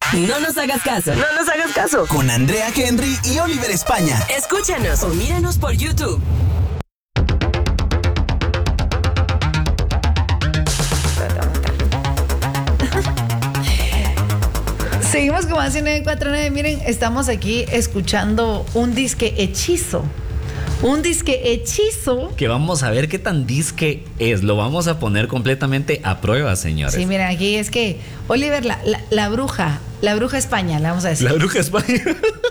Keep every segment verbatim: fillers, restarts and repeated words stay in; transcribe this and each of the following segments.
No nos hagas caso. No nos hagas caso. Con Andrea Henry y Oliver España. Escúchanos o míranos por YouTube. Seguimos con más nueve cuatro nueve. Miren, estamos aquí escuchando un disque hechizo. Un disque hechizo. Que vamos a ver qué tan disque es. Lo vamos a poner completamente a prueba, señores. Sí, miren, aquí es que Oliver, la, la, la bruja, la bruja España, le vamos a decir. La bruja España.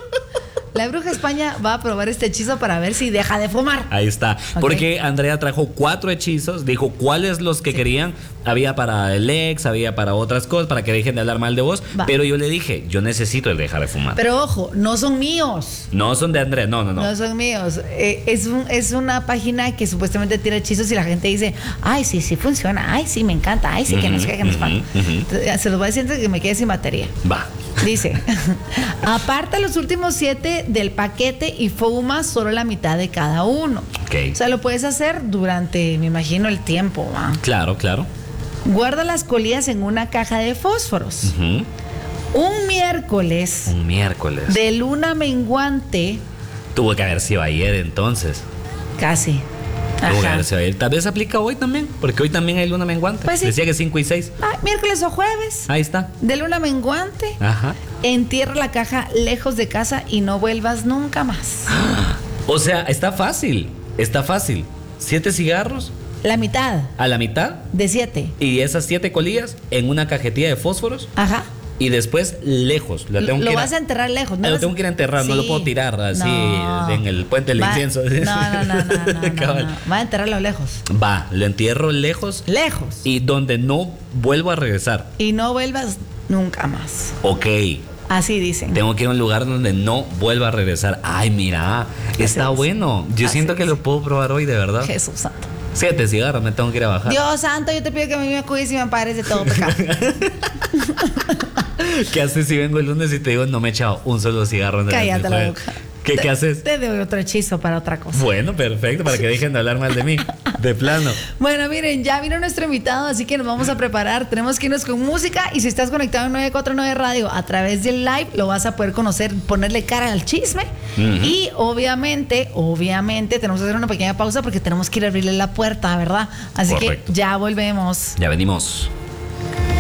La bruja España va a probar este hechizo para ver si deja de fumar. Ahí está. Okay. Porque Andrea trajo cuatro hechizos, dijo cuáles los que sí. querían. Había para el ex, había para otras cosas, para que dejen de hablar mal de vos. Va. Pero yo le dije, yo necesito el dejar de fumar. Pero ojo, no son míos. No son de Andrea, no, no, no. No son míos. Eh, es, un, es una página que supuestamente tira hechizos y la gente dice, ay, sí, sí funciona, ay, sí, me encanta, ay, sí, que uh-huh, no sé qué, que no sé cuánto. Uh-huh. Se los voy a decir antes de que me quede sin batería. Va. Dice, aparta los últimos siete del paquete y fuma solo la mitad de cada uno. Okay. O sea, lo puedes hacer durante, me imagino, el tiempo, ¿va? Claro, claro. Guarda las colillas en una caja de fósforos. Uh-huh. Un miércoles. Un miércoles. De luna menguante. Tuvo que haber sido ayer entonces. Casi. Tuvo que haber sido ayer. Tal vez aplica hoy también, porque hoy también hay luna menguante. Pues sí. Decía que cinco y seis. Ah, miércoles o jueves. Ahí está. De luna menguante. Ajá. Entierra la caja lejos de casa y no vuelvas nunca más. O sea, está fácil. Está fácil. Siete cigarros. La mitad. A la mitad. De siete. Y esas siete colillas en una cajetilla de fósforos. Ajá. Y después lejos. Lo, tengo lo que vas a, a enterrar lejos. No lo vas... tengo que ir a enterrar, sí. No lo puedo tirar así no. En el puente del va... incienso. No, no, no, no, no, no, no. Va a enterrarlo lejos. Va, lo entierro lejos. Lejos. Y donde no vuelvo a regresar. Y no vuelvas nunca más. Ok. Así dicen. Tengo que ir a un lugar donde no vuelva a regresar. Ay, mira, así está es. Bueno. Yo así siento es. Que lo puedo probar hoy, de verdad. Jesús santo. Siete cigarros, me tengo que ir a bajar. Dios santo, yo te pido que a mí me cuides y me ampares de todo pecado. ¿Qué haces si vengo el lunes y te digo no me he echado un solo cigarro en el Cállate la boca. ¿Qué, te, ¿Qué haces? Te doy otro hechizo para otra cosa. Bueno, perfecto, para que dejen de hablar mal de mí. De plano. Bueno, miren, ya vino nuestro invitado, así que nos vamos a preparar. Tenemos que irnos con música y si estás conectado en nueve cuatro nueve Radio a través del live, lo vas a poder conocer, ponerle cara al chisme. Uh-huh. Y obviamente, obviamente, tenemos que hacer una pequeña pausa porque tenemos que ir a abrirle la puerta, ¿verdad? Así Correcto. Que ya volvemos. Ya venimos.